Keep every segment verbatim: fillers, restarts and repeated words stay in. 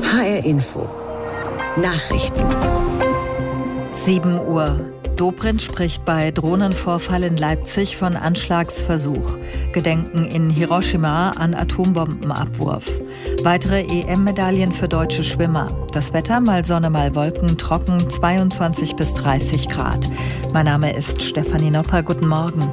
H R Info. Nachrichten. sieben Uhr. Dobrindt spricht bei Drohnenvorfall in Leipzig von Anschlagsversuch. Gedenken in Hiroshima an Atombombenabwurf. Weitere E M-Medaillen für deutsche Schwimmer. Das Wetter, mal Sonne, mal Wolken, trocken, zweiundzwanzig bis dreißig Grad. Mein Name ist Stefanie Nopper. Guten Morgen.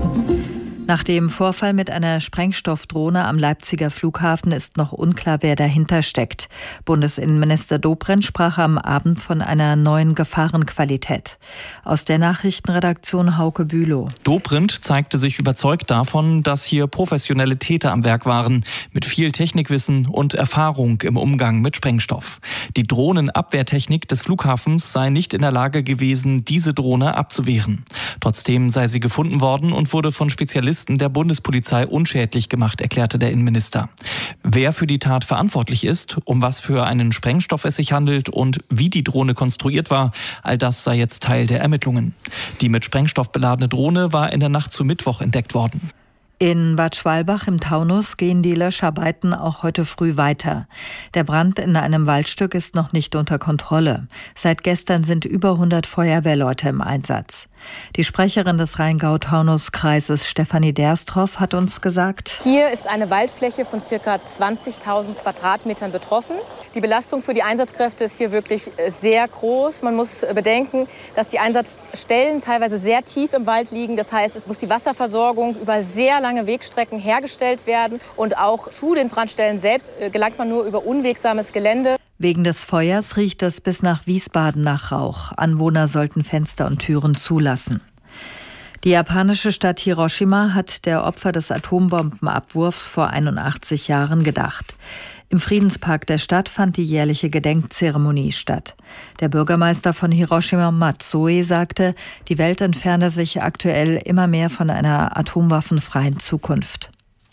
Nach dem Vorfall mit einer Sprengstoffdrohne am Leipziger Flughafen ist noch unklar, wer dahinter steckt. Bundesinnenminister Dobrindt sprach am Abend von einer neuen Gefahrenqualität. Aus der Nachrichtenredaktion Hauke Bülow. Dobrindt zeigte sich überzeugt davon, dass hier professionelle Täter am Werk waren, mit viel Technikwissen und Erfahrung im Umgang mit Sprengstoff. Die Drohnenabwehrtechnik des Flughafens sei nicht in der Lage gewesen, diese Drohne abzuwehren. Trotzdem sei sie gefunden worden und wurde von Spezialisten der Bundespolizei unschädlich gemacht, erklärte der Innenminister. Wer für die Tat verantwortlich ist, um was für einen Sprengstoff es sich handelt und wie die Drohne konstruiert war, all das sei jetzt Teil der Ermittlungen. Die mit Sprengstoff beladene Drohne war in der Nacht zu Mittwoch entdeckt worden. In Bad Schwalbach im Taunus gehen die Löscharbeiten auch heute früh weiter. Der Brand in einem Waldstück ist noch nicht unter Kontrolle. Seit gestern sind über hundert Feuerwehrleute im Einsatz. Die Sprecherin des Rheingau-Taunus-Kreises, Stefanie Derstroff, hat uns gesagt: Hier ist eine Waldfläche von ca. zwanzigtausend Quadratmetern betroffen. Die Belastung für die Einsatzkräfte ist hier wirklich sehr groß. Man muss bedenken, dass die Einsatzstellen teilweise sehr tief im Wald liegen. Das heißt, es muss die Wasserversorgung über sehr lange Wegstrecken hergestellt werden. Und auch zu den Brandstellen selbst gelangt man nur über unwegsames Gelände. Wegen des Feuers riecht es bis nach Wiesbaden nach Rauch. Anwohner sollten Fenster und Türen zulassen. Die japanische Stadt Hiroshima hat der Opfer des Atombombenabwurfs vor einundachtzig Jahren gedacht. Im Friedenspark der Stadt fand die jährliche Gedenkzeremonie statt. Der Bürgermeister von Hiroshima, Matsue, sagte, die Welt entferne sich aktuell immer mehr von einer atomwaffenfreien Zukunft.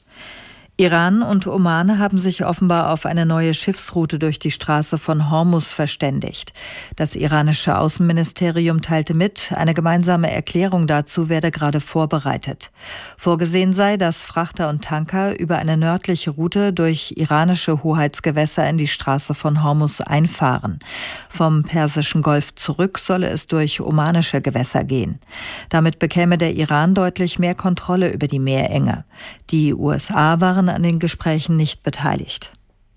Iran und Oman haben sich offenbar auf eine neue Schiffsroute durch die Straße von Hormuz verständigt. Das iranische Außenministerium teilte mit, eine gemeinsame Erklärung dazu werde gerade vorbereitet. Vorgesehen sei, dass Frachter und Tanker über eine nördliche Route durch iranische Hoheitsgewässer in die Straße von Hormuz einfahren. Vom Persischen Golf zurück solle es durch omanische Gewässer gehen. Damit bekäme der Iran deutlich mehr Kontrolle über die Meerenge. Die U S A waren an den Gesprächen nicht beteiligt.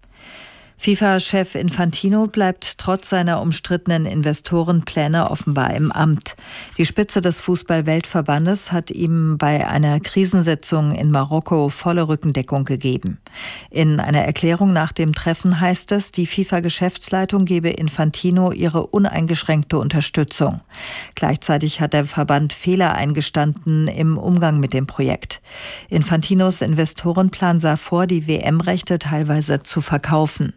FIFA-Chef Infantino bleibt trotz seiner umstrittenen Investorenpläne offenbar im Amt. Die Spitze des Fußball-Weltverbandes hat ihm bei einer Krisensitzung in Marokko volle Rückendeckung gegeben. In einer Erklärung nach dem Treffen heißt es, die FIFA-Geschäftsleitung gebe Infantino ihre uneingeschränkte Unterstützung. Gleichzeitig hat der Verband Fehler eingestanden im Umgang mit dem Projekt. Infantinos Investorenplan sah vor, die W M-Rechte teilweise zu verkaufen.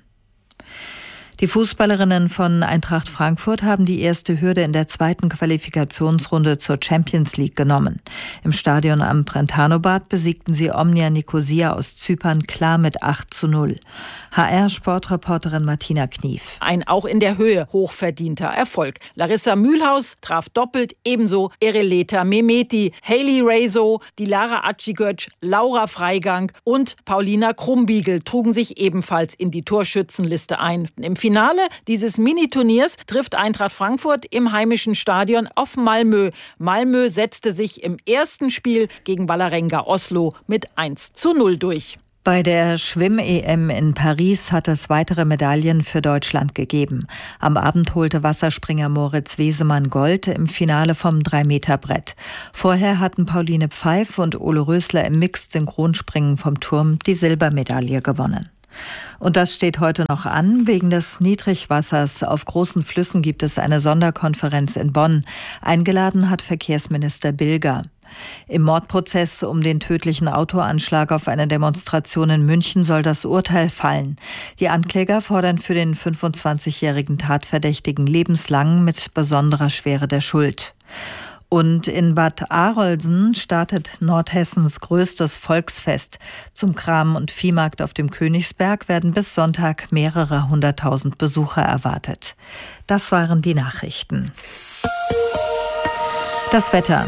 Die Fußballerinnen von Eintracht Frankfurt haben die erste Hürde in der zweiten Qualifikationsrunde zur Champions League genommen. Im Stadion am Brentano-Bad besiegten sie Omnia Nicosia aus Zypern klar mit acht zu null. H R-Sportreporterin Martina Knief. Ein auch in der Höhe hochverdienter Erfolg. Larissa Mühlhaus traf doppelt, ebenso Ereleta Mehmeti, Hailey Rezo, Dilara Acigöc, Laura Freigang und Paulina Krumbiegel trugen sich ebenfalls in die Torschützenliste ein. Im Finale dieses Mini-Turniers trifft Eintracht Frankfurt im heimischen Stadion auf Malmö. Malmö setzte sich im ersten Spiel gegen Vålerenga Oslo mit eins zu null durch. Bei der Schwimm-E M in Paris hat es weitere Medaillen für Deutschland gegeben. Am Abend holte Wasserspringer Moritz Wesemann Gold im Finale vom drei Meter Brett. Vorher hatten Pauline Pfeif und Ole Rösler im Mixed-Synchronspringen vom Turm die Silbermedaille gewonnen. Und das steht heute noch an. Wegen des Niedrigwassers auf großen Flüssen gibt es eine Sonderkonferenz in Bonn. Eingeladen hat Verkehrsminister Bilger. Im Mordprozess um den tödlichen Autoanschlag auf eine Demonstration in München soll das Urteil fallen. Die Ankläger fordern für den fünfundzwanzigjährigen Tatverdächtigen lebenslang mit besonderer Schwere der Schuld. Und in Bad Arolsen startet Nordhessens größtes Volksfest. Zum Kram- und Viehmarkt auf dem Königsberg werden bis Sonntag mehrere hunderttausend Besucher erwartet. Das waren die Nachrichten. Das Wetter.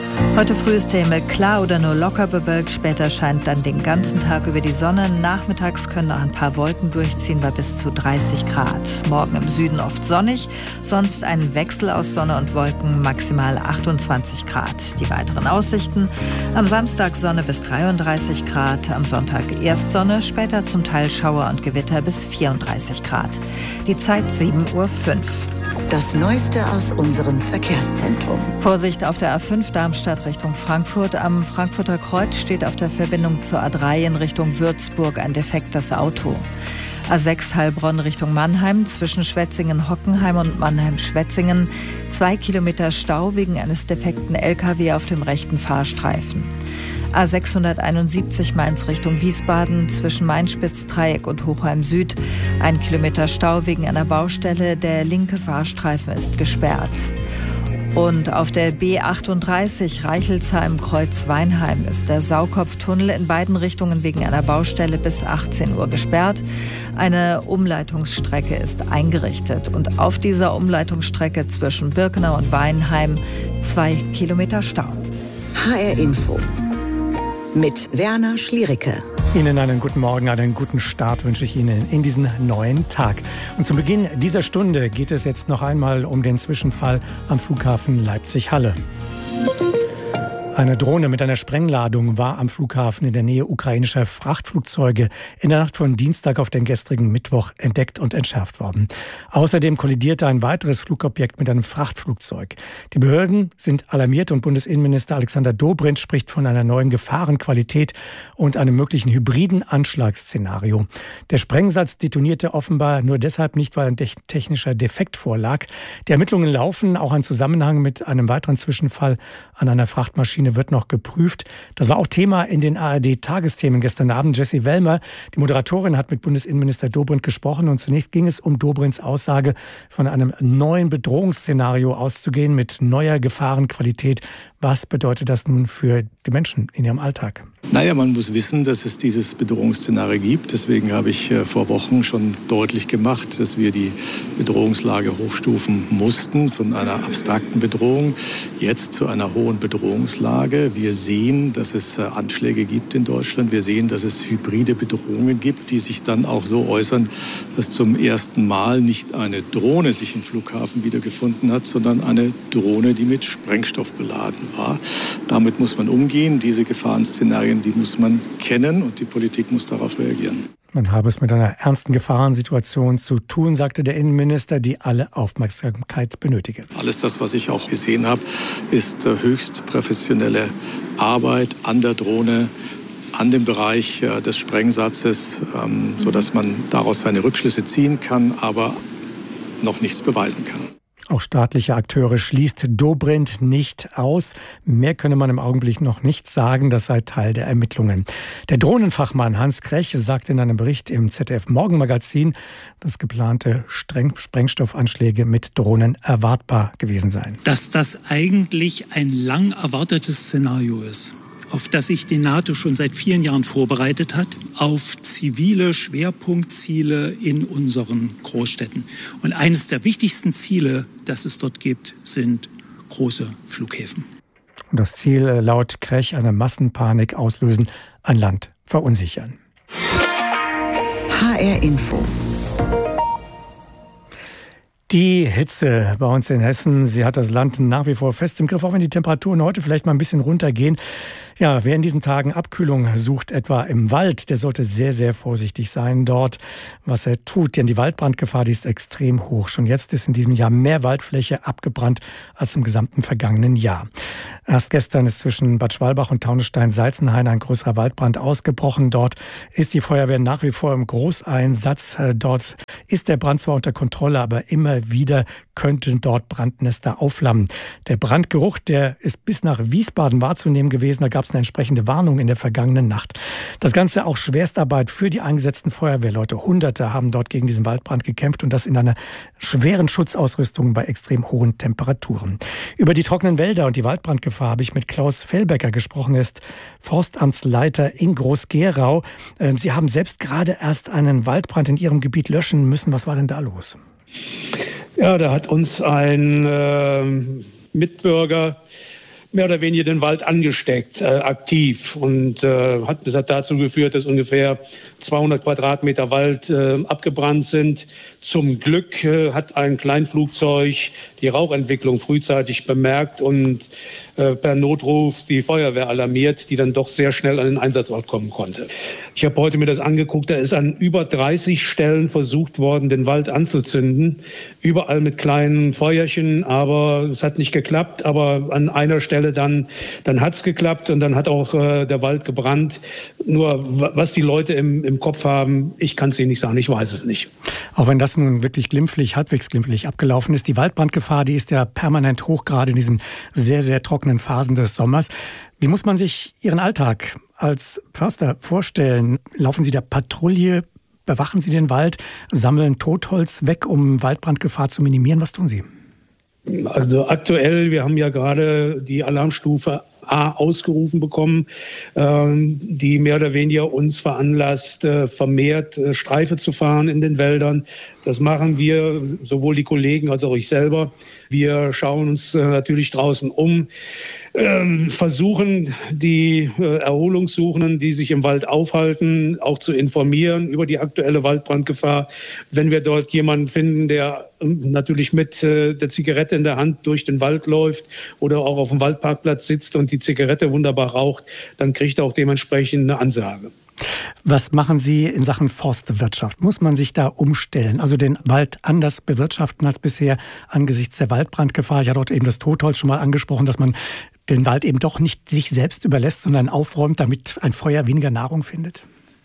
Heute früh ist der Himmel klar oder nur locker bewölkt. Später scheint dann den ganzen Tag über die Sonne. Nachmittags können noch ein paar Wolken durchziehen bei bis zu dreißig Grad. Morgen im Süden oft sonnig, sonst ein Wechsel aus Sonne und Wolken, maximal achtundzwanzig Grad. Die weiteren Aussichten: am Samstag Sonne bis dreiunddreißig Grad, am Sonntag erst Sonne, später zum Teil Schauer und Gewitter bis vierunddreißig Grad. Die Zeit sieben Uhr fünf. Das Neueste aus unserem Verkehrszentrum. Vorsicht auf der A fünf Darmstadt Richtung Frankfurt. Am Frankfurter Kreuz steht auf der Verbindung zur A drei in Richtung Würzburg ein defektes Auto. A sechs Heilbronn Richtung Mannheim, zwischen Schwetzingen-Hockenheim und Mannheim-Schwetzingen. Zwei Kilometer Stau wegen eines defekten L K W auf dem rechten Fahrstreifen. A sechshunderteinundsiebzig Mainz Richtung Wiesbaden, zwischen Mainspitz-Dreieck und Hochheim Süd. Ein Kilometer Stau wegen einer Baustelle, der linke Fahrstreifen ist gesperrt. Und auf der B achtunddreißig Reichelsheim-Kreuz-Weinheim ist der Saukopftunnel in beiden Richtungen wegen einer Baustelle bis achtzehn Uhr gesperrt. Eine Umleitungsstrecke ist eingerichtet. Und auf dieser Umleitungsstrecke zwischen Birkenau und Weinheim zwei Kilometer Stau. H R Info mit Werner Schliericke. Ihnen einen guten Morgen, einen guten Start wünsche ich Ihnen in diesen neuen Tag. Und zum Beginn dieser Stunde geht es jetzt noch einmal um den Zwischenfall am Flughafen Leipzig-Halle. Eine Drohne mit einer Sprengladung war am Flughafen in der Nähe ukrainischer Frachtflugzeuge in der Nacht von Dienstag auf den gestrigen Mittwoch entdeckt und entschärft worden. Außerdem kollidierte ein weiteres Flugobjekt mit einem Frachtflugzeug. Die Behörden sind alarmiert und Bundesinnenminister Alexander Dobrindt spricht von einer neuen Gefahrenqualität und einem möglichen hybriden Anschlagsszenario. Der Sprengsatz detonierte offenbar nur deshalb nicht, weil ein technischer Defekt vorlag. Die Ermittlungen laufen, auch ein Zusammenhang mit einem weiteren Zwischenfall an einer Frachtmaschine wird noch geprüft. Das war auch Thema in den A R D-Tagesthemen gestern Abend. Jessie Wellmer, die Moderatorin, hat mit Bundesinnenminister Dobrindt gesprochen. Und zunächst ging es um Dobrindts Aussage, von einem neuen Bedrohungsszenario auszugehen mit neuer Gefahrenqualität. Was bedeutet das nun für die Menschen in ihrem Alltag? Naja, man muss wissen, dass es dieses Bedrohungsszenario gibt. Deswegen habe ich vor Wochen schon deutlich gemacht, dass wir die Bedrohungslage hochstufen mussten von einer abstrakten Bedrohung jetzt zu einer hohen Bedrohungslage. Wir sehen, dass es Anschläge gibt in Deutschland. Wir sehen, dass es hybride Bedrohungen gibt, die sich dann auch so äußern, dass zum ersten Mal nicht eine Drohne sich im Flughafen wiedergefunden hat, sondern eine Drohne, die mit Sprengstoff beladen war. Damit muss man umgehen. Diese Gefahrenszenarien, die muss man kennen und die Politik muss darauf reagieren. Man habe es mit einer ernsten Gefahrensituation zu tun, sagte der Innenminister, die alle Aufmerksamkeit benötige. Alles das, was ich auch gesehen habe, ist höchst professionelle Arbeit an der Drohne, an dem Bereich des Sprengsatzes, sodass man daraus seine Rückschlüsse ziehen kann, aber noch nichts beweisen kann. Auch staatliche Akteure schließt Dobrindt nicht aus. Mehr könne man im Augenblick noch nicht sagen. Das sei Teil der Ermittlungen. Der Drohnenfachmann Hans Krech sagte in einem Bericht im Z D F-Morgenmagazin, dass geplante Streng- Sprengstoffanschläge mit Drohnen erwartbar gewesen seien. Dass das eigentlich ein lang erwartetes Szenario ist, auf das sich die NATO schon seit vielen Jahren vorbereitet hat, auf zivile Schwerpunktziele in unseren Großstädten. Und eines der wichtigsten Ziele, das es dort gibt, sind große Flughäfen. Und das Ziel laut Krech eine Massenpanik auslösen, ein Land verunsichern. H R Info. Die Hitze bei uns in Hessen, sie hat das Land nach wie vor fest im Griff, auch wenn die Temperaturen heute vielleicht mal ein bisschen runtergehen. Ja, wer in diesen Tagen Abkühlung sucht, etwa im Wald, der sollte sehr, sehr vorsichtig sein dort, was er tut. Denn die Waldbrandgefahr, die ist extrem hoch. Schon jetzt ist in diesem Jahr mehr Waldfläche abgebrannt als im gesamten vergangenen Jahr. Erst gestern ist zwischen Bad Schwalbach und Taunusstein-Seizenhain ein größerer Waldbrand ausgebrochen. Dort ist die Feuerwehr nach wie vor im Großeinsatz. Dort ist der Brand zwar unter Kontrolle, aber immer wieder könnten dort Brandnester aufflammen. Der Brandgeruch, der ist bis nach Wiesbaden wahrzunehmen gewesen. Da gab es eine entsprechende Warnung in der vergangenen Nacht. Das Ganze auch Schwerstarbeit für die eingesetzten Feuerwehrleute. Hunderte haben dort gegen diesen Waldbrand gekämpft und das in einer schweren Schutzausrüstung bei extrem hohen Temperaturen. Über die trockenen Wälder und die Waldbrandgefahr habe ich mit Klaus Fellbecker gesprochen. Er ist Forstamtsleiter in Groß-Gerau. Sie haben selbst gerade erst einen Waldbrand in Ihrem Gebiet löschen müssen. Was war denn da los? Ja, da hat uns ein äh, Mitbürger mehr oder weniger den Wald angesteckt, äh, aktiv. Und äh, hat, das hat dazu geführt, dass ungefähr zweihundert Quadratmeter Wald äh, abgebrannt sind. Zum Glück äh, hat ein Kleinflugzeug die Rauchentwicklung frühzeitig bemerkt und äh, per Notruf die Feuerwehr alarmiert, die dann doch sehr schnell an den Einsatzort kommen konnte. Ich habe heute mir das angeguckt, da ist an über dreißig Stellen versucht worden, den Wald anzuzünden. Überall mit kleinen Feuerchen, aber es hat nicht geklappt. Aber an einer Stelle dann, dann hat es geklappt und dann hat auch äh, der Wald gebrannt. Nur was die Leute im, im Kopf haben, ich kann es Ihnen nicht sagen, ich weiß es nicht. Auch wenn das nun wirklich glimpflich, halbwegs glimpflich abgelaufen ist, die Waldbrandgefahr, die ist ja permanent hoch, gerade in diesen sehr, sehr trockenen Phasen des Sommers. Wie muss man sich Ihren Alltag als Förster vorstellen? Laufen Sie der Patrouille? Bewachen Sie den Wald? Sammeln Totholz weg, um Waldbrandgefahr zu minimieren? Was tun Sie? Also aktuell, wir haben ja gerade die Alarmstufe A ausgerufen bekommen, ähm, die mehr oder weniger uns veranlasst, äh, vermehrt äh, Streife zu fahren in den Wäldern. Das machen wir, sowohl die Kollegen als auch ich selber. Wir schauen uns äh, natürlich draußen um, äh, versuchen die äh, Erholungssuchenden, die sich im Wald aufhalten, auch zu informieren über die aktuelle Waldbrandgefahr. Wenn wir dort jemanden finden, der äh, natürlich mit äh, der Zigarette in der Hand durch den Wald läuft oder auch auf dem Waldparkplatz sitzt und die Zigarette wunderbar raucht, dann kriegt er auch dementsprechend eine Ansage. Was machen Sie in Sachen Forstwirtschaft? Muss man sich da umstellen, also den Wald anders bewirtschaften als bisher angesichts der Waldbrandgefahr? Ich hatte dort eben das Totholz schon mal angesprochen, dass man den Wald eben doch nicht sich selbst überlässt, sondern aufräumt, damit ein Feuer weniger Nahrung findet?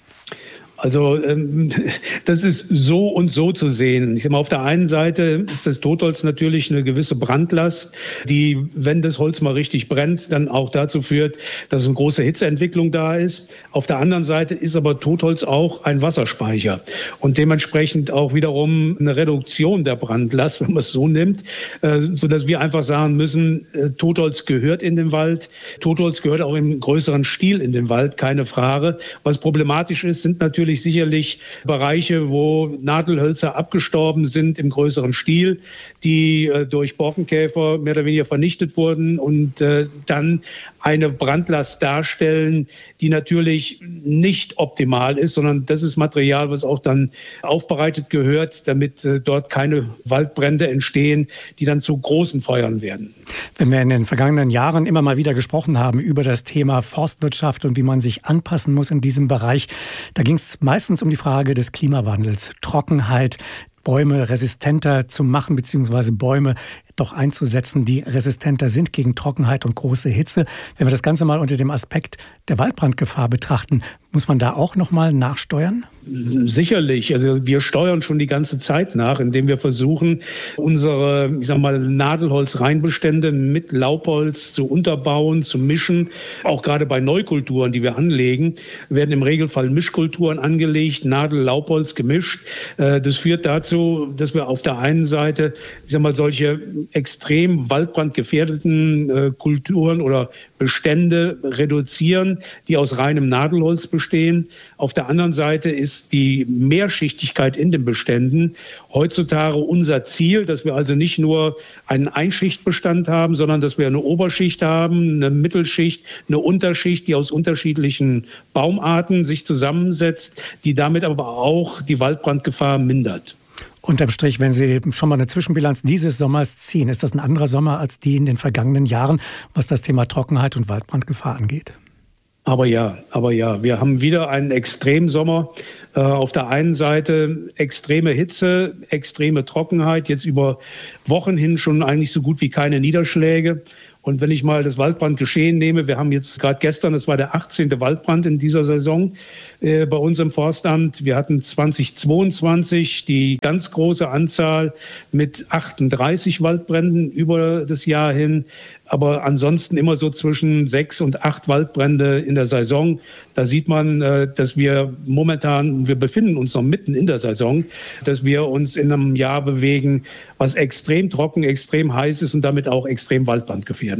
Also ähm, das ist so und so zu sehen. Ich sag mal, auf der einen Seite ist das Totholz natürlich eine gewisse Brandlast, die, wenn das Holz mal richtig brennt, dann auch dazu führt, dass eine große Hitzeentwicklung da ist. Auf der anderen Seite ist aber Totholz auch ein Wasserspeicher und dementsprechend auch wiederum eine Reduktion der Brandlast, wenn man es so nimmt, äh, sodass wir einfach sagen müssen, äh, Totholz gehört in den Wald. Totholz gehört auch im größeren Stil in den Wald, keine Frage. Was problematisch ist, sind natürlich sicherlich Bereiche, wo Nadelhölzer abgestorben sind im größeren Stil, die äh, durch Borkenkäfer mehr oder weniger vernichtet wurden und äh, dann eine Brandlast darstellen, die natürlich nicht optimal ist, sondern das ist Material, was auch dann aufbereitet gehört, damit äh, dort keine Waldbrände entstehen, die dann zu großen Feuern werden. Wenn wir in den vergangenen Jahren immer mal wieder gesprochen haben über das Thema Forstwirtschaft und wie man sich anpassen muss in diesem Bereich, da ging es meistens um die Frage des Klimawandels, Trockenheit, Bäume resistenter zu machen, beziehungsweise Bäume doch einzusetzen, die resistenter sind gegen Trockenheit und große Hitze. Wenn wir das Ganze mal unter dem Aspekt der Waldbrandgefahr betrachten, muss man da auch noch mal nachsteuern? Sicherlich. Also wir steuern schon die ganze Zeit nach, indem wir versuchen, unsere, ich sag mal, Nadelholz-Reinbestände mit Laubholz zu unterbauen, zu mischen. Auch gerade bei Neukulturen, die wir anlegen, werden im Regelfall Mischkulturen angelegt, Nadel-Laubholz gemischt. Das führt dazu, dass wir auf der einen Seite, ich sag mal, solche extrem waldbrandgefährdeten äh, Kulturen oder Bestände reduzieren, die aus reinem Nadelholz bestehen. Auf der anderen Seite ist die Mehrschichtigkeit in den Beständen heutzutage unser Ziel, dass wir also nicht nur einen Einschichtbestand haben, sondern dass wir eine Oberschicht haben, eine Mittelschicht, eine Unterschicht, die aus unterschiedlichen Baumarten sich zusammensetzt, die damit aber auch die Waldbrandgefahr mindert. Unterm Strich, wenn Sie schon mal eine Zwischenbilanz dieses Sommers ziehen, ist das ein anderer Sommer als die in den vergangenen Jahren, was das Thema Trockenheit und Waldbrandgefahr angeht? Aber ja, aber ja, wir haben wieder einen Extremsommer. Äh, auf der einen Seite extreme Hitze, extreme Trockenheit, jetzt über Wochen hin schon eigentlich so gut wie keine Niederschläge. Und wenn ich mal das Waldbrandgeschehen nehme, wir haben jetzt gerade gestern, das war der achtzehnte Waldbrand in dieser Saison äh, bei uns im Forstamt. Wir hatten zweitausendzweiundzwanzig die ganz große Anzahl mit achtunddreißig Waldbränden über das Jahr hin. Aber ansonsten immer so zwischen sechs und acht Waldbrände in der Saison. Da sieht man, dass wir momentan, wir befinden uns noch mitten in der Saison, dass wir uns in einem Jahr bewegen, was extrem trocken, extrem heiß ist und damit auch extrem waldbrandgefährdend.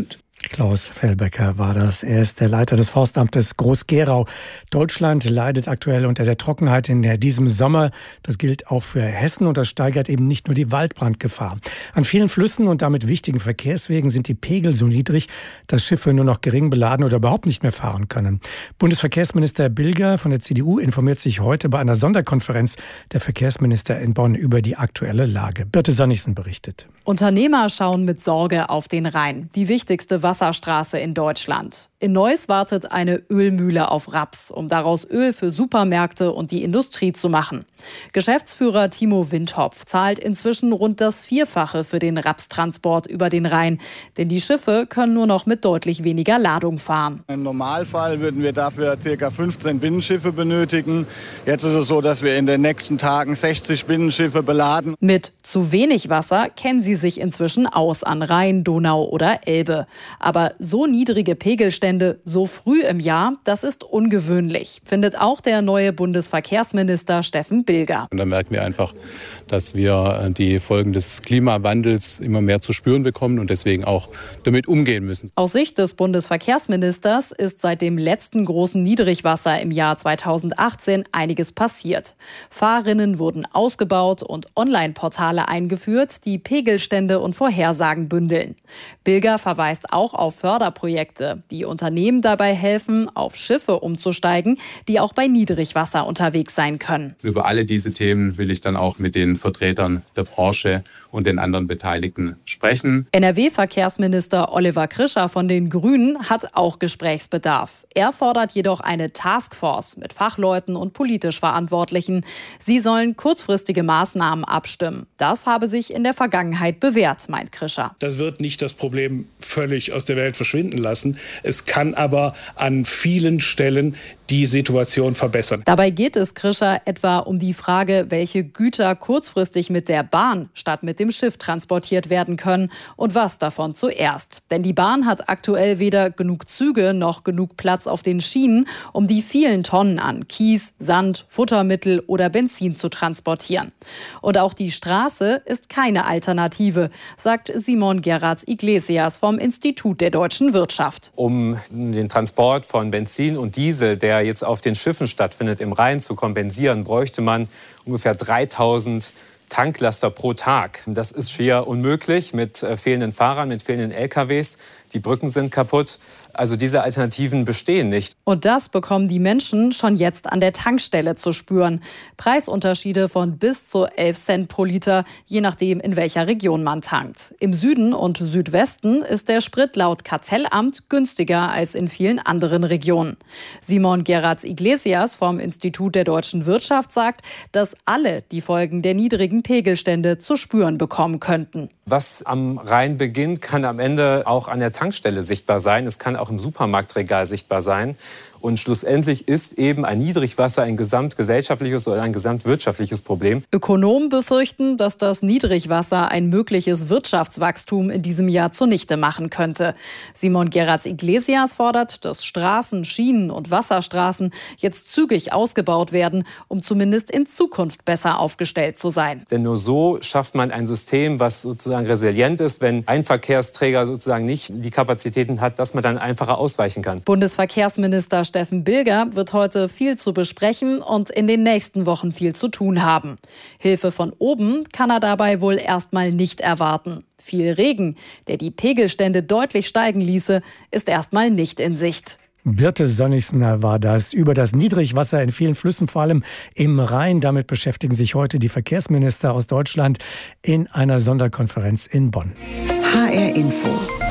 Klaus Fellbecker war das. Er ist der Leiter des Forstamtes Groß-Gerau. Deutschland leidet aktuell unter der Trockenheit in diesem Sommer. Das gilt auch für Hessen und das steigert eben nicht nur die Waldbrandgefahr. An vielen Flüssen und damit wichtigen Verkehrswegen sind die Pegel so niedrig, dass Schiffe nur noch gering beladen oder überhaupt nicht mehr fahren können. Bundesverkehrsminister Bilger von der C D U informiert sich heute bei einer Sonderkonferenz der Verkehrsminister in Bonn über die aktuelle Lage. Birte Sannigsen berichtet. Unternehmer schauen mit Sorge auf den Rhein, die wichtigste Wasserstraße in Deutschland. In Neuss wartet eine Ölmühle auf Raps, um daraus Öl für Supermärkte und die Industrie zu machen. Geschäftsführer Timo Windhopf zahlt inzwischen rund das Vierfache für den Rapstransport über den Rhein. Denn die Schiffe können nur noch mit deutlich weniger Ladung fahren. Im Normalfall würden wir dafür ca. fünfzehn Binnenschiffe benötigen. Jetzt ist es so, dass wir in den nächsten Tagen sechzig Binnenschiffe beladen. Mit zu wenig Wasser kennen sie sich inzwischen aus an Rhein, Donau oder Elbe. Aber so niedrige Pegelstände so früh im Jahr, das ist ungewöhnlich, findet auch der neue Bundesverkehrsminister Steffen Bilger. Und da merken wir einfach, dass wir die Folgen des Klimawandels immer mehr zu spüren bekommen und deswegen auch damit umgehen müssen. Aus Sicht des Bundesverkehrsministers ist seit dem letzten großen Niedrigwasser im Jahr zweitausendachtzehn einiges passiert. Fahrrinnen wurden ausgebaut und Online-Portale eingeführt, die Pegelstände und Vorhersagen bündeln. Bilger verweist auch auf Förderprojekte, die Unternehmen dabei helfen, auf Schiffe umzusteigen, die auch bei Niedrigwasser unterwegs sein können. Über alle diese Themen will ich dann auch mit den Vertretern der Branche und den anderen Beteiligten sprechen. N R W-Verkehrsminister Oliver Krischer von den Grünen hat auch Gesprächsbedarf. Er fordert jedoch eine Taskforce mit Fachleuten und politisch Verantwortlichen. Sie sollen kurzfristige Maßnahmen abstimmen. Das habe sich in der Vergangenheit bewährt, meint Krischer. Das wird nicht das Problem völlig aus der Welt verschwinden lassen. Es kann aber an vielen Stellen die Situation verbessern. Dabei geht es Krischer etwa um die Frage, welche Güter kurzfristig mit der Bahn statt mit dem Schiff transportiert werden können und was davon zuerst. Denn die Bahn hat aktuell weder genug Züge noch genug Platz auf den Schienen, um die vielen Tonnen an Kies, Sand, Futtermittel oder Benzin zu transportieren. Und auch die Straße ist keine Alternative, sagt Simon Geratz-Iglesias vom Institut der deutschen Wirtschaft. Um den Transport von Benzin und Diesel, der jetzt auf den Schiffen stattfindet, im Rhein zu kompensieren, bräuchte man ungefähr dreitausend Tanklaster pro Tag. Das ist schier unmöglich mit äh, fehlenden Fahrern, mit fehlenden L K Ws. Die Brücken sind kaputt. Also diese Alternativen bestehen nicht. Und das bekommen die Menschen schon jetzt an der Tankstelle zu spüren. Preisunterschiede von bis zu elf Cent pro Liter, je nachdem, in welcher Region man tankt. Im Süden und Südwesten ist der Sprit laut Kartellamt günstiger als in vielen anderen Regionen. Simon Geratz-Iglesias vom Institut der deutschen Wirtschaft sagt, dass alle die Folgen der niedrigen Pegelstände zu spüren bekommen könnten. Was am Rhein beginnt, kann am Ende auch an der Tankstelle sichtbar sein. Es kann auch im Supermarktregal sichtbar sein. Und schlussendlich ist eben ein Niedrigwasser ein gesamtgesellschaftliches oder ein gesamtwirtschaftliches Problem. Ökonomen befürchten, dass das Niedrigwasser ein mögliches Wirtschaftswachstum in diesem Jahr zunichte machen könnte. Simon Geratz-Iglesias fordert, dass Straßen, Schienen und Wasserstraßen jetzt zügig ausgebaut werden, um zumindest in Zukunft besser aufgestellt zu sein. Denn nur so schafft man ein System, was sozusagen resilient ist, wenn ein Verkehrsträger sozusagen nicht die Kapazitäten hat, dass man dann einfacher ausweichen kann. Bundesverkehrsminister Steffen Bilger wird heute viel zu besprechen und in den nächsten Wochen viel zu tun haben. Hilfe von oben kann er dabei wohl erstmal nicht erwarten. Viel Regen, der die Pegelstände deutlich steigen ließe, ist erstmal nicht in Sicht. Birte Sonnigsen war das über das Niedrigwasser in vielen Flüssen, vor allem im Rhein. Damit beschäftigen sich heute die Verkehrsminister aus Deutschland in einer Sonderkonferenz in Bonn. H R Info.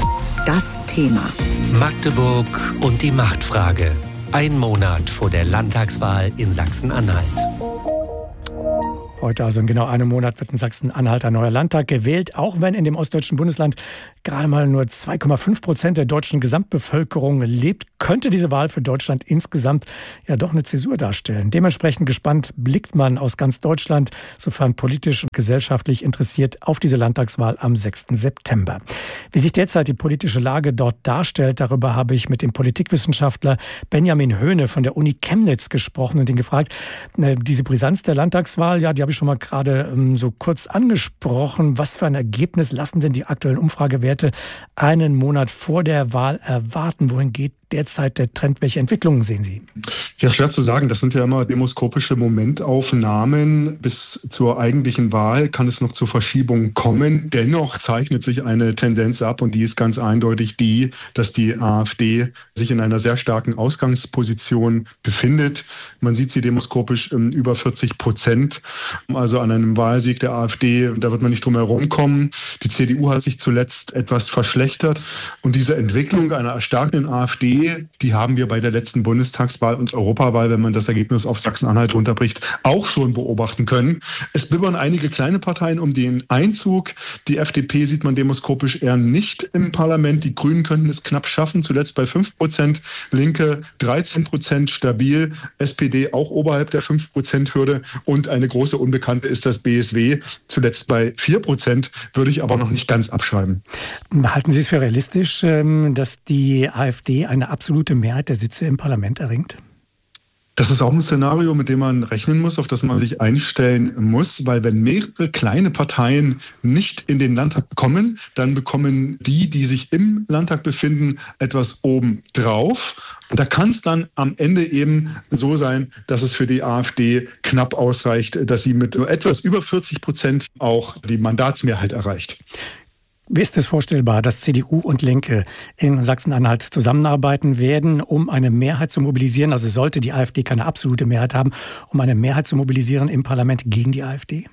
Das Thema. Magdeburg und die Machtfrage. Ein Monat vor der Landtagswahl in Sachsen-Anhalt. Heute, also in genau einem Monat, wird in Sachsen-Anhalt ein neuer Landtag gewählt, auch wenn in dem ostdeutschen Bundesland gerade mal nur zwei Komma fünf Prozent der deutschen Gesamtbevölkerung lebt, könnte diese Wahl für Deutschland insgesamt ja doch eine Zäsur darstellen. Dementsprechend gespannt blickt man aus ganz Deutschland, sofern politisch und gesellschaftlich interessiert, auf diese Landtagswahl am sechsten September. Wie sich derzeit die politische Lage dort darstellt, darüber habe ich mit dem Politikwissenschaftler Benjamin Höhne von der Uni Chemnitz gesprochen und ihn gefragt, diese Brisanz der Landtagswahl, ja, die habe ich schon mal gerade ähm, so kurz angesprochen. Was für ein Ergebnis lassen denn die aktuellen Umfragewerte einen Monat vor der Wahl erwarten? Wohin geht derzeit der Trend? Welche Entwicklungen sehen Sie? Ja, schwer zu sagen. Das sind ja immer demoskopische Momentaufnahmen. Bis zur eigentlichen Wahl kann es noch zu Verschiebungen kommen. Dennoch zeichnet sich eine Tendenz ab und die ist ganz eindeutig die, dass die AfD sich in einer sehr starken Ausgangsposition befindet. Man sieht sie demoskopisch um über vierzig Prozent. Also an einem Wahlsieg der AfD, da wird man nicht drum herum kommen. Die C D U hat sich zuletzt etwas verschlechtert. Und diese Entwicklung einer erstarkenden AfD, die haben wir bei der letzten Bundestagswahl und Europawahl, wenn man das Ergebnis auf Sachsen-Anhalt runterbricht, auch schon beobachten können. Es bibbern einige kleine Parteien um den Einzug. Die F D P sieht man demoskopisch eher nicht im Parlament. Die Grünen könnten es knapp schaffen, zuletzt bei fünf Prozent. Linke dreizehn Prozent stabil. S P D auch oberhalb der fünf Prozent Hürde. Und eine große Unbekannte ist das B S W, zuletzt bei vier Prozent, würde ich aber noch nicht ganz abschreiben. Halten Sie es für realistisch, dass die AfD eine absolute Mehrheit der Sitze im Parlament erringt? Das ist auch ein Szenario, mit dem man rechnen muss, auf das man sich einstellen muss, weil wenn mehrere kleine Parteien nicht in den Landtag kommen, dann bekommen die, die sich im Landtag befinden, etwas obendrauf. Und da kann es dann am Ende eben so sein, dass es für die AfD knapp ausreicht, dass sie mit nur etwas über vierzig Prozent auch die Mandatsmehrheit erreicht. Wie ist es vorstellbar, dass C D U und Linke in Sachsen-Anhalt zusammenarbeiten werden, um eine Mehrheit zu mobilisieren? Also sollte die AfD keine absolute Mehrheit haben, um eine Mehrheit zu mobilisieren im Parlament gegen die AfD?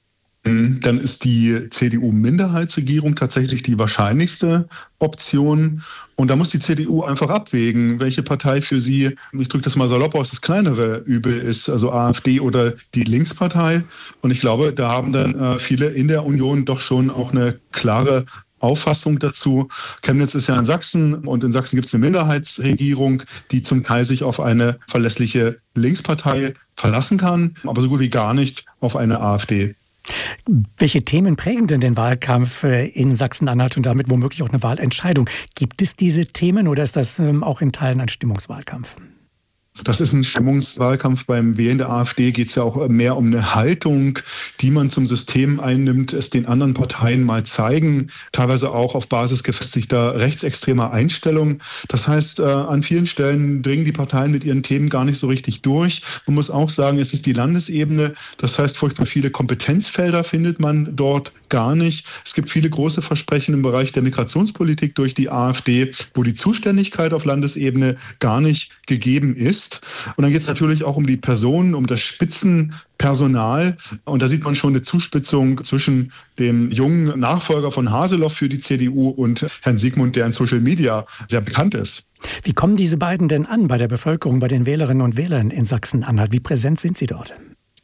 Dann ist die C D U-Minderheitsregierung tatsächlich die wahrscheinlichste Option. Und da muss die C D U einfach abwägen, welche Partei für sie, ich drücke das mal salopp aus, das kleinere Übel ist, also AfD oder die Linkspartei. Und ich glaube, da haben dann äh, viele in der Union doch schon auch eine klare Auffassung dazu. Chemnitz ist ja in Sachsen und in Sachsen gibt es eine Minderheitsregierung, die zum Teil sich auf eine verlässliche Linkspartei verlassen kann, aber so gut wie gar nicht auf eine AfD. Welche Themen prägen denn den Wahlkampf in Sachsen-Anhalt und damit womöglich auch eine Wahlentscheidung? Gibt es diese Themen oder ist das auch in Teilen ein Stimmungswahlkampf? Das ist ein Stimmungswahlkampf. Beim Wählen der AfD geht es ja auch mehr um eine Haltung, die man zum System einnimmt, es den anderen Parteien mal zeigen, teilweise auch auf Basis gefestigter rechtsextremer Einstellungen. Das heißt, an vielen Stellen dringen die Parteien mit ihren Themen gar nicht so richtig durch. Man muss auch sagen, es ist die Landesebene. Das heißt, furchtbar viele Kompetenzfelder findet man dort gar nicht. Es gibt viele große Versprechen im Bereich der Migrationspolitik durch die AfD, wo die Zuständigkeit auf Landesebene gar nicht gegeben ist. Und dann geht es natürlich auch um die Personen, um das Spitzenpersonal. Und da sieht man schon eine Zuspitzung zwischen dem jungen Nachfolger von Haseloff für die C D U und Herrn Siegmund, der in Social Media sehr bekannt ist. Wie kommen diese beiden denn an bei der Bevölkerung, bei den Wählerinnen und Wählern in Sachsen-Anhalt? Wie präsent sind sie dort?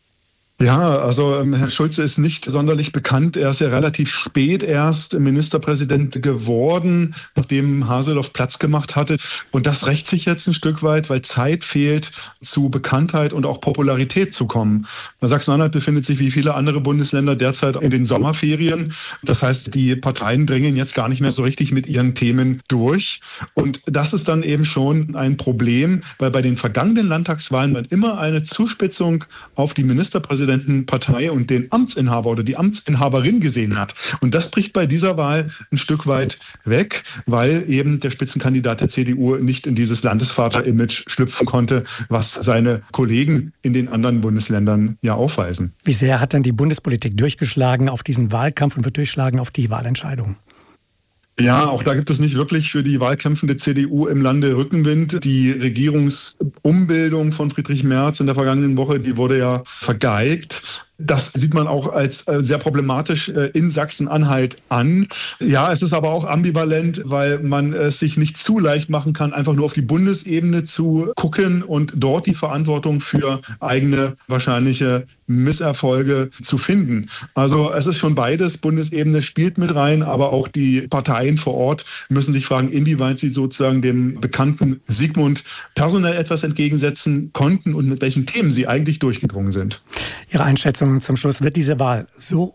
Ja, also ähm, Herr Schulze ist nicht sonderlich bekannt. Er ist ja relativ spät erst Ministerpräsident geworden, nachdem Haseloff Platz gemacht hatte. Und das rächt sich jetzt ein Stück weit, weil Zeit fehlt, zu Bekanntheit und auch Popularität zu kommen. Sachsen-Anhalt befindet sich wie viele andere Bundesländer derzeit in den Sommerferien. Das heißt, die Parteien dringen jetzt gar nicht mehr so richtig mit ihren Themen durch. Und das ist dann eben schon ein Problem, weil bei den vergangenen Landtagswahlen man immer eine Zuspitzung auf die Ministerpräsidentin Partei und den Amtsinhaber oder die Amtsinhaberin gesehen hat. Und das bricht bei dieser Wahl ein Stück weit weg, weil eben der Spitzenkandidat der C D U nicht in dieses Landesvater-Image schlüpfen konnte, was seine Kollegen in den anderen Bundesländern ja aufweisen. Wie sehr hat denn die Bundespolitik durchgeschlagen auf diesen Wahlkampf und wird durchschlagen auf die Wahlentscheidung? Ja, auch da gibt es nicht wirklich für die wahlkämpfende C D U im Lande Rückenwind. Die Regierungsumbildung von Friedrich Merz in der vergangenen Woche, die wurde ja vergeigt. Das sieht man auch als sehr problematisch in Sachsen-Anhalt an. Ja, es ist aber auch ambivalent, weil man es sich nicht zu leicht machen kann, einfach nur auf die Bundesebene zu gucken und dort die Verantwortung für eigene wahrscheinliche Misserfolge zu finden. Also es ist schon beides. Bundesebene spielt mit rein, aber auch die Parteien vor Ort müssen sich fragen, inwieweit sie sozusagen dem bekannten Siegmund personell etwas entgegensetzen konnten und mit welchen Themen sie eigentlich durchgedrungen sind. Ihre Einschätzung zum Schluss, wird diese Wahl so